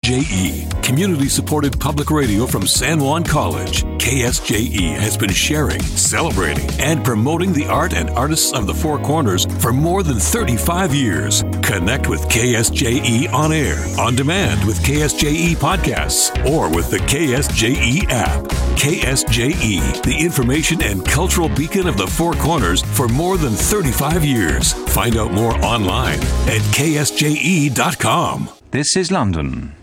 KSJE, community-supported public radio from San Juan College. KSJE has been sharing, celebrating, and promoting the art and artists of the Four Corners for more than 35 years. Connect with KSJE on air, on demand with KSJE podcasts, or with the KSJE app. KSJE, the information and cultural beacon of the Four Corners for more than 35 years. Find out more online at ksje.com. This is London.